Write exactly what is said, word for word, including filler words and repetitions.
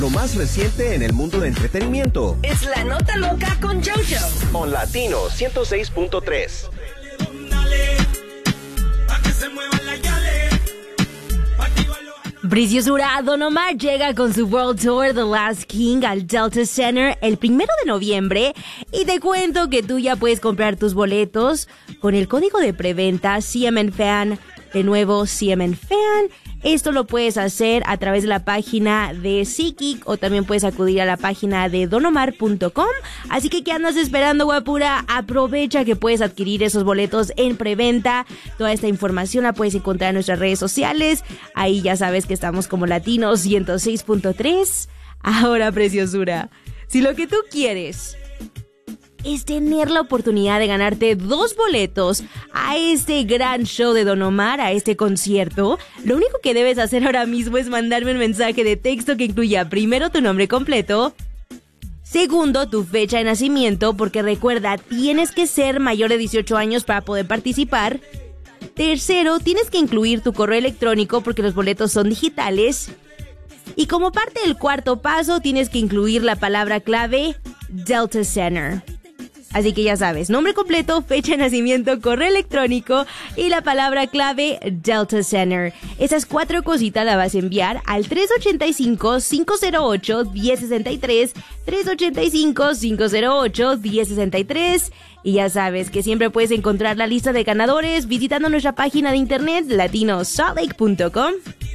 Lo más reciente en el mundo de entretenimiento es La Nota Loca con JoJo. On Latino ciento seis punto tres. Preciosura, Don Omar llega con su World Tour The Last King al Delta Center el primero de noviembre y te cuento que tú ya puedes comprar tus boletos con el código de preventa C M N Fan. De nuevo, C M N Fan. Esto lo puedes hacer a través de la página de SeatGeek o también puedes acudir a la página de don omar punto com. Así que, ¿qué andas esperando, guapura? Aprovecha que puedes adquirir esos boletos en preventa. Toda esta información la puedes encontrar en nuestras redes sociales. Ahí ya sabes que estamos como Latino ciento seis punto tres. Ahora, preciosura, si lo que tú quieres es tener la oportunidad de ganarte dos boletos a este gran show de Don Omar, a este concierto, lo único que debes hacer ahora mismo es mandarme un mensaje de texto que incluya primero tu nombre completo, segundo tu fecha de nacimiento, porque recuerda, tienes que ser mayor de dieciocho años para poder participar. Tercero, tienes que incluir tu correo electrónico porque los boletos son digitales. Y como parte del cuarto paso, tienes que incluir la palabra clave Delta Center. Así que ya sabes, nombre completo, fecha de nacimiento, correo electrónico y la palabra clave Delta Center. Esas cuatro cositas las vas a enviar al tres ocho cinco, cinco cero ocho, uno cero seis tres, tres ocho cinco, cinco cero ocho, uno cero seis tres. Y ya sabes que siempre puedes encontrar la lista de ganadores visitando nuestra página de internet latino salt lake punto com.